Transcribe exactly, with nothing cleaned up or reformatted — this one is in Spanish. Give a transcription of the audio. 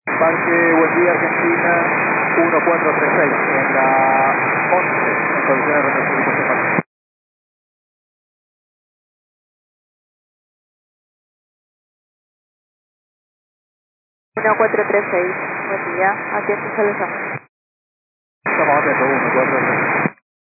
Parque Buen Día Argentina uno cuatro tres seis en la once en condiciones de representación de Parque. uno cuatro tres seis, buen día, atiende Salazar. Estamos atentos, uno cuatro tres seis.